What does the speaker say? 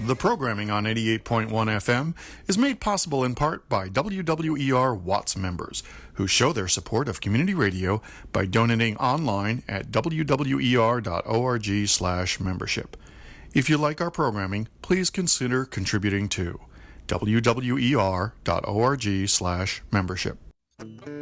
The programming on 88.1 FM is made possible in part by WWER Watts members, who show their support of community radio by donating online at wwer.org/membership. If you like our programming, please consider contributing to wwer.org/membership.